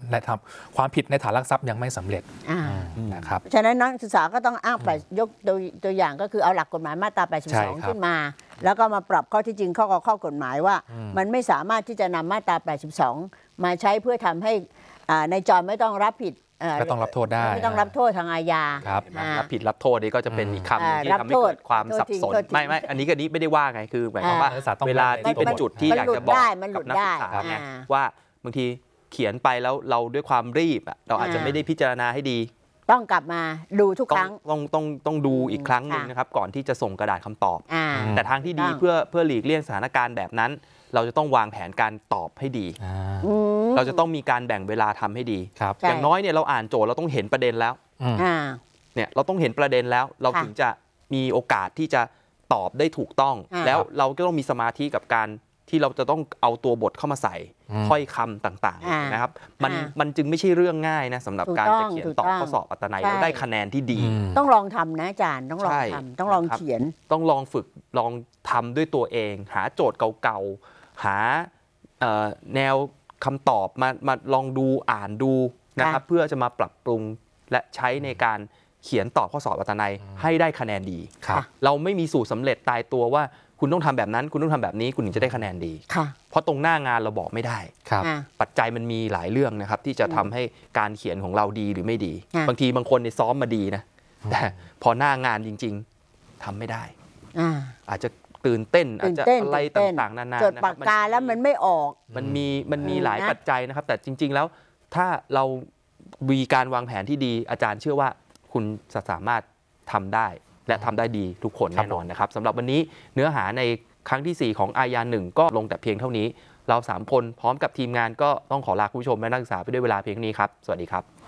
และทำความผิดในฐานลักทรัพย์ยังไม่สำเร็จนะครับฉะนั้นนักศึกษาก็ต้องอ้างไปยกตัวอย่างก็คือเอาหลักกฎหมายมาตรา82ขึ้นมาแล้วก็มาปรับข้อที่จริงข้อกฎหมายว่ามันไม่สามารถที่จะนำมาตรา82มาใช้เพื่อทำให้ในจอยไม่ต้องรับผิดไม่ต้องรับโทษได้ไม่ต้องรับโทษทางอาญาครับรับผิดรับโทษนี่ก็จะเป็นอีกคำนึงที่ทำให้เกิดความสับสนไม่อันนี้ไม่ได้ว่าไงคือหมายความว่าเวลาที่เป็นจุดที่อยากจะบอกกับนักศึกษาไงว่าบางทีเขียนไปแล้วเราด้วยความรีบเราอาจจะไม่ได้พิจารณาให้ดีต้องกลับมาดูทุกครั้งต้องดูอีกครั้งหนึ่งนะครับก่อนที่จะส่งกระดาษคำตอบแต่ทางที่ดีเพื่อหลีกเลี่ยงสถานการณ์แบบนั้นเราจะต้องวางแผนการตอบให้ดีเราจะต้องมีการแบ่งเวลาทำให้ดีอย่างน้อยเนี่ยเราอ่านโจทย์เราต้องเห็นประเด็นแล้วเนี่ยเราต้องเห็นประเด็นแล้วเราถึงจะมีโอกาสที่จะตอบได้ถูกต้องแล้วเราก็ต้องมีสมาธิกับการที่เราจะต้องเอาตัวบทเข้ามาใส่ถ้อยคำต่างๆนะครับมันจึงไม่ใช่เรื่องง่ายนะสำหรับการจะเขียนตอบข้อสอบอัตนัยแล้วได้คะแนนที่ดีต้องลองทำนะอาจารย์ต้องลองทำต้องลองเขียนต้องลองฝึกลองทำด้วยตัวเองหาโจทย์เก่าๆหาแนวคำตอบมาลองดูอ่านดูนะครับเพื่อจะมาปรับปรุงและใช้ในการเขียนตอบข้อสอบอัตนัยให้ได้คะแนนดีเราไม่มีสูตรสำเร็จตายตัวว่าคุณต้องทำแบบนั้นคุณต้องทำแบบนี้คุณถึงจะได้คะแนนดีเพราะตรงหน้างานเราบอกไม่ได้ปัจจัยมันมีหลายเรื่องนะครับที่จะทำให้การเขียนของเราดีหรือไม่ดีบางทีบางคนในซ้อมมาดีนะแต่พอหน้างานจริงๆทำไม่ได้อาจจะตื่นเต้นอาจจะอะไรต่างๆนานาจดปากกาแล้วมันไม่ออกมันมีหลายปัจจัยนะครับแต่จริงๆแล้วถ้าเรามีการวางแผนที่ดีอาจารย์เชื่อว่าคุณจะสามารถทำได้และทำได้ดีทุกคนแน่นอนนะครับสำหรับวันนี้เนื้อหาในครั้งที่4ของอาญา1ก็ลงแต่เพียงเท่านี้เรา3คนพร้อมกับทีมงานก็ต้องขอลาคุณผู้ชมและนักศึกษาไปด้วยเวลาเพียงนี้ครับสวัสดีครับ